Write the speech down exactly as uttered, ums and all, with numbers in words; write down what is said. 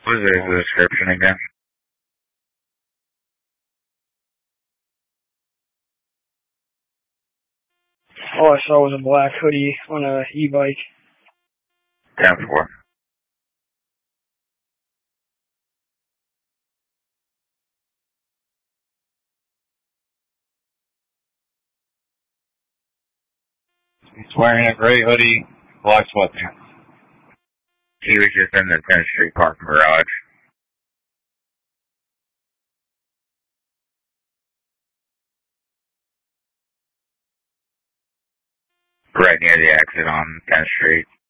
What is the description again? All I saw was a black hoodie on a e-bike. ten four. He's wearing a gray hoodie, black sweatpants. He was just in the tenth Street parking garage. Right near the exit on tenth Street.